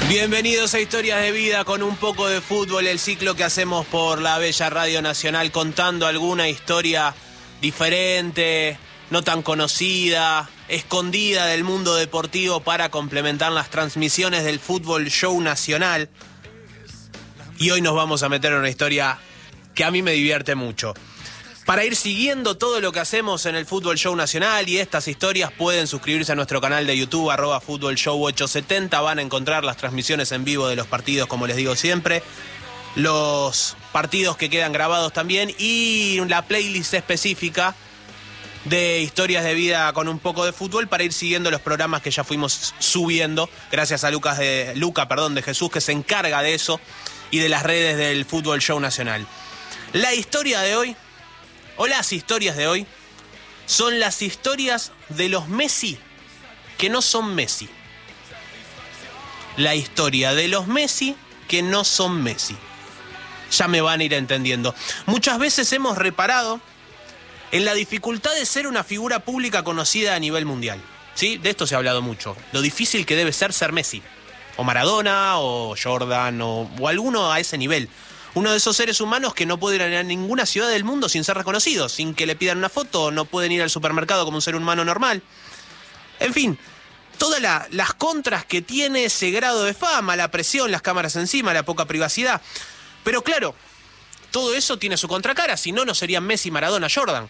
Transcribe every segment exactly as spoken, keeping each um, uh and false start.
Bienvenidos a Historias de Vida con un poco de fútbol, el ciclo que hacemos por la bella Radio Nacional, contando alguna historia diferente, no tan conocida, escondida del mundo deportivo para complementar las transmisiones del Fútbol Show Nacional. Y hoy nos vamos a meter en una historia que a mí me divierte mucho. Para ir siguiendo todo lo que hacemos en el Fútbol Show Nacional y estas historias, pueden suscribirse a nuestro canal de YouTube, arroba Fútbol Show ochocientos setenta. Van a encontrar las transmisiones en vivo de los partidos, como les digo siempre, los partidos que quedan grabados también y la playlist específica de Historias de Vida con un poco de fútbol para ir siguiendo los programas que ya fuimos subiendo. Gracias a Lucas de, Luca, perdón, de Jesús, que se encarga de eso y de las redes del Fútbol Show Nacional. La historia de hoy, o las historias de hoy, son las historias de los Messi que no son Messi. La historia de los Messi que no son Messi. Ya me van a ir entendiendo. Muchas veces hemos reparado en la dificultad de ser una figura pública conocida a nivel mundial. ¿Sí? De esto se ha hablado mucho. Lo difícil que debe ser ser Messi. O Maradona, o Jordan, o, o alguno a ese nivel. Uno de esos seres humanos que no pueden ir a ninguna ciudad del mundo sin ser reconocidos, sin que le pidan una foto, no pueden ir al supermercado como un ser humano normal. En fin, todas la, las contras que tiene ese grado de fama, la presión, las cámaras encima, la poca privacidad. Pero claro, todo eso tiene su contracara, si no, no serían Messi, Maradona, Jordan.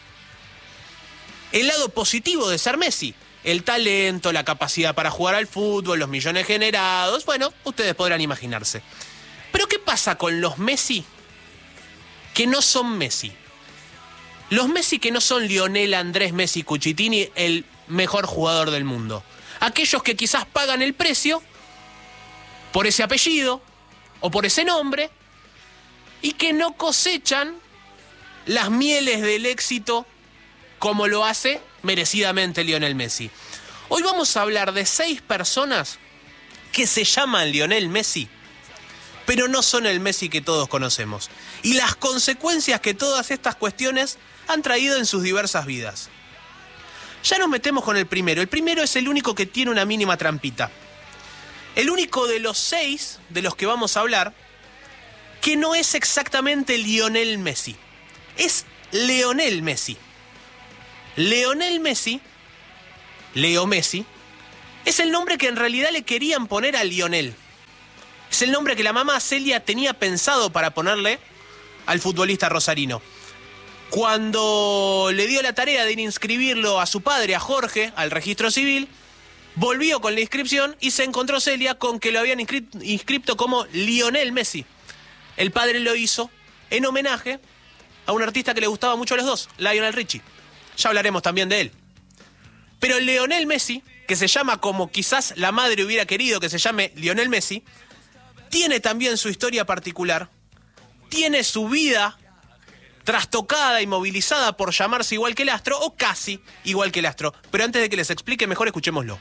El lado positivo de ser Messi, el talento, la capacidad para jugar al fútbol, los millones generados, bueno, ustedes podrán imaginarse. Pero ¿qué pasa con los Messi que no son Messi? Los Messi que no son Lionel Andrés Messi Cuchitini, el mejor jugador del mundo. Aquellos que quizás pagan el precio por ese apellido o por ese nombre y que no cosechan las mieles del éxito como lo hace merecidamente Lionel Messi. Hoy vamos a hablar de seis personas que se llaman Lionel Messi, pero no son el Messi que todos conocemos. Y las consecuencias que todas estas cuestiones han traído en sus diversas vidas. Ya nos metemos con el primero. El primero es el único que tiene una mínima trampita. El único de los seis de los que vamos a hablar que no es exactamente Lionel Messi. Es Leonel Messi. Leonel Messi, Leo Messi, es el nombre que en realidad le querían poner a Lionel. Es el nombre que la mamá Celia tenía pensado para ponerle al futbolista rosarino. Cuando le dio la tarea de ir a inscribirlo a su padre, a Jorge, al registro civil, volvió con la inscripción y se encontró Celia con que lo habían inscript- inscripto como Lionel Messi. El padre lo hizo en homenaje a un artista que le gustaba mucho a los dos, Lionel Richie. Ya hablaremos también de él. Pero Leonel Messi, que se llama como quizás la madre hubiera querido que se llame Lionel Messi, tiene también su historia particular, tiene su vida trastocada y movilizada por llamarse igual que el astro, o casi igual que el astro. Pero antes de que les explique, mejor escuchémoslo.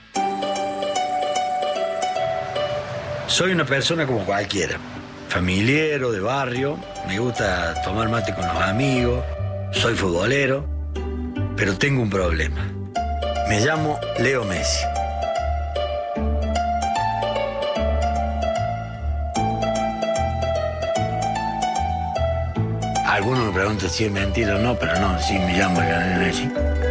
Soy una persona como cualquiera, familiero, de barrio, me gusta tomar mate con los amigos, soy futbolero, pero tengo un problema. Me llamo Leo Messi. Algunos me preguntan si es mentira o no, pero no, sí me llamo Lionel Messi.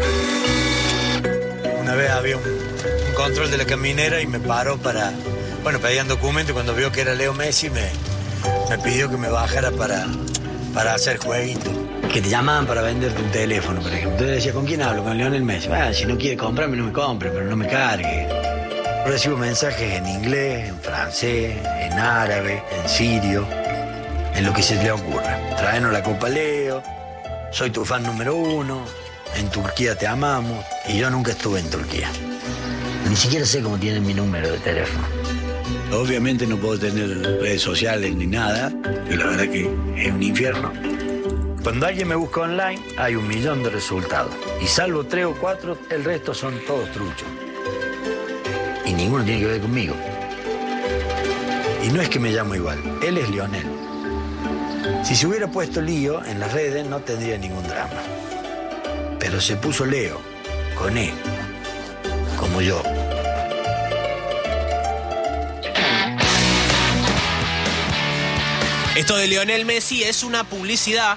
Una vez había un, un control de la caminera y me paró para... Bueno, pedían documento y cuando vio que era Leo Messi me, me pidió que me bajara para, para hacer jueguitos. Que te llamaban para venderte un teléfono, por ejemplo. Entonces decía, ¿con quién hablo? Con Lionel Messi. Ah, si no quiere comprarme, no me compre, pero no me cargue. Recibo mensajes en inglés, en francés, en árabe, en sirio, en lo que se le ocurra. Traenos la Copa Leo, soy tu fan número uno, en Turquía te amamos, y yo nunca estuve en Turquía. Ni siquiera sé cómo tienen mi número de teléfono. Obviamente no puedo tener redes sociales ni nada, y la verdad que es un infierno. Cuando alguien me busca online, hay un millón de resultados. Y salvo tres o cuatro, el resto son todos truchos. Y ninguno tiene que ver conmigo. Y no es que me llamo igual, él es Lionel. Si se hubiera puesto Lío en las redes, no tendría ningún drama. Pero se puso Leo, con E, como yo. Esto de Lionel Messi es una publicidad,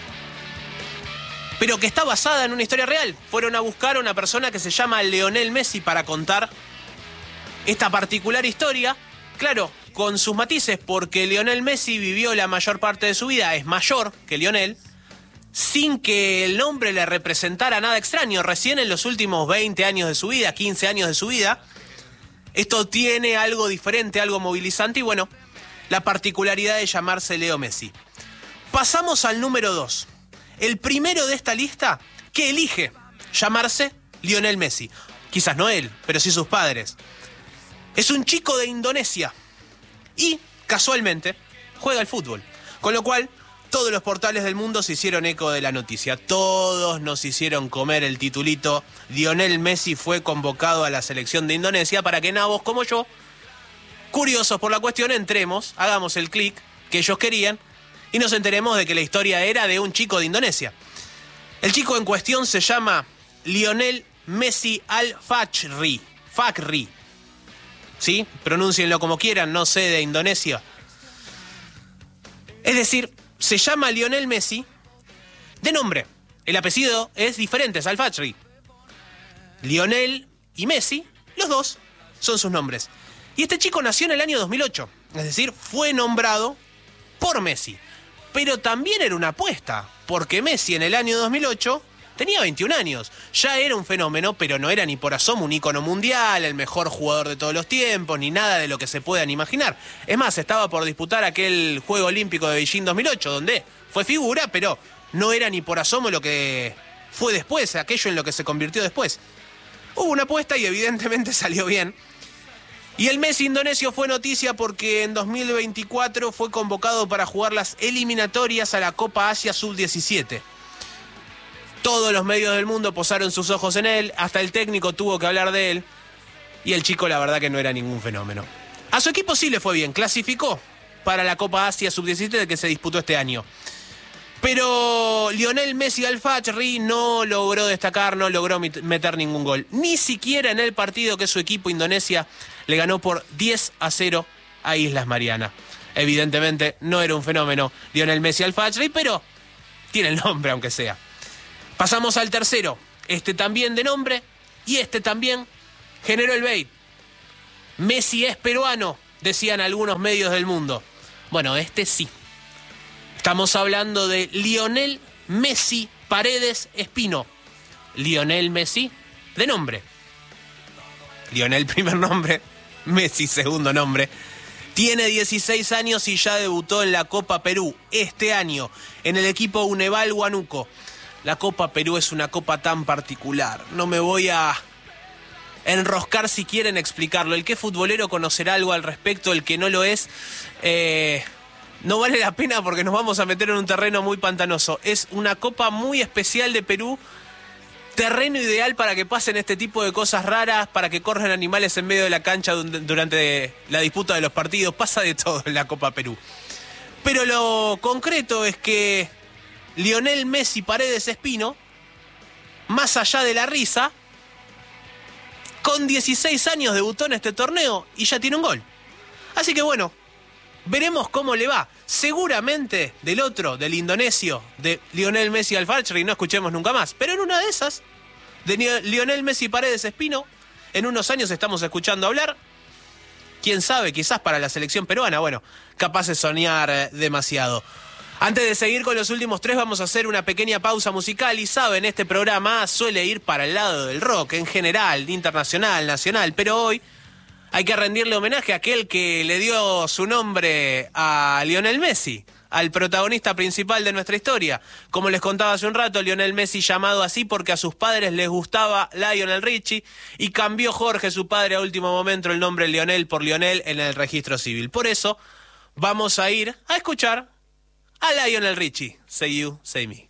pero que está basada en una historia real. Fueron a buscar a una persona que se llama Lionel Messi para contar esta particular historia, claro, con sus matices, porque Lionel Messi vivió la mayor parte de su vida, es mayor que Lionel, sin que el nombre le representara nada extraño. Recién en los últimos veinte años de su vida, quince años de su vida, esto tiene algo diferente, algo movilizante y bueno, la particularidad de llamarse Leo Messi. Pasamos al número dos. El primero de esta lista que elige llamarse Lionel Messi. Quizás no él, pero sí sus padres. Es un chico de Indonesia y, casualmente, juega al fútbol. Con lo cual, todos los portales del mundo se hicieron eco de la noticia. Todos nos hicieron comer el titulito. Lionel Messi fue convocado a la selección de Indonesia para que nabos como yo, curiosos por la cuestión, entremos, hagamos el clic que ellos querían y nos enteremos de que la historia era de un chico de Indonesia. El chico en cuestión se llama Lionel Messi Al-Fakhri. Fakhri. ¿Sí? Pronúncienlo como quieran, no sé de Indonesia. Es decir, se llama Lionel Messi de nombre. El apellido es diferente, es Al-Fakhri. Lionel y Messi, los dos, son sus nombres. Y este chico nació en el año dos mil ocho, es decir, fue nombrado por Messi. Pero también era una apuesta, porque Messi en el año dos mil ocho tenía veintiún años. Ya era un fenómeno, pero no era ni por asomo un ícono mundial, el mejor jugador de todos los tiempos, ni nada de lo que se puedan imaginar. Es más, estaba por disputar aquel Juego Olímpico de Beijing dos mil ocho, donde fue figura, pero no era ni por asomo lo que fue después, aquello en lo que se convirtió después. Hubo una apuesta y evidentemente salió bien. Y el Messi indonesio fue noticia porque en dos mil veinticuatro fue convocado para jugar las eliminatorias a la Copa Asia sub diecisiete. Todos los medios del mundo posaron sus ojos en él, hasta el técnico tuvo que hablar de él, y el chico la verdad que no era ningún fenómeno. A su equipo sí le fue bien, clasificó para la Copa Asia sub diecisiete que se disputó este año. Pero Lionel Messi Al-Fakhri no logró destacar, no logró meter ningún gol. Ni siquiera en el partido que su equipo Indonesia le ganó por diez a cero a Islas Marianas. Evidentemente no era un fenómeno Lionel Messi Al-Fakhri, pero tiene el nombre aunque sea. Pasamos al tercero. Este también de nombre y este también generó el bait. Messi es peruano, decían algunos medios del mundo. Bueno, este sí. Estamos hablando de Lionel Messi Paredes Espino. Lionel Messi de nombre. Lionel primer nombre, Messi segundo nombre. Tiene dieciséis años y ya debutó en la Copa Perú este año en el equipo Uneval Huánuco. La Copa Perú es una copa tan particular. No me voy a enroscar si quieren explicarlo. El que es futbolero conocerá algo al respecto, el que no lo es... Eh... No vale la pena porque nos vamos a meter en un terreno muy pantanoso. Es una copa muy especial de Perú, terreno ideal para que pasen este tipo de cosas raras, para que corran animales en medio de la cancha durante la disputa de los partidos. Pasa de todo en la Copa Perú. Pero lo concreto es que Lionel Messi Paredes Espino, más allá de la risa, con dieciséis años debutó en este torneo y ya tiene un gol. Así que bueno, veremos cómo le va. Seguramente del otro, del indonesio, de Lionel Messi Al-Fakhri, no escuchemos nunca más. Pero en una de esas, de Lionel Messi Paredes Espino, en unos años estamos escuchando hablar. Quién sabe, quizás para la selección peruana. Bueno, capaz de soñar eh, demasiado. Antes de seguir con los últimos tres, vamos a hacer una pequeña pausa musical. Y saben, este programa suele ir para el lado del rock, en general, internacional, nacional. Pero hoy hay que rendirle homenaje a aquel que le dio su nombre a Lionel Messi, al protagonista principal de nuestra historia. Como les contaba hace un rato, Lionel Messi llamado así porque a sus padres les gustaba Lionel Richie y cambió Jorge, su padre, a último momento el nombre Lionel por Lionel en el registro civil. Por eso vamos a ir a escuchar a Lionel Richie. Say You, Say Me.